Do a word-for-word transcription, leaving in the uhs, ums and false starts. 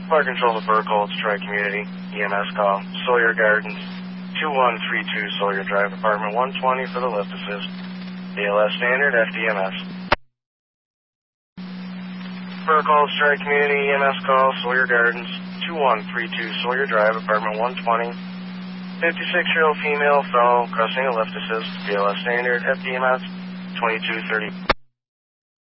Fire control to Burkholz, Tri-Community, E M S call, Sawyer Gardens, two one three two Sawyer Drive, apartment one twenty for the lift assist. B L S standard, F D M S. Burkholz, Tri-Community, E M S call, Sawyer Gardens, two one three two Sawyer Drive, apartment one twenty. fifty-six-year-old female fell crossing a lift assist, B L S standard, F D M S, twenty-two thirty.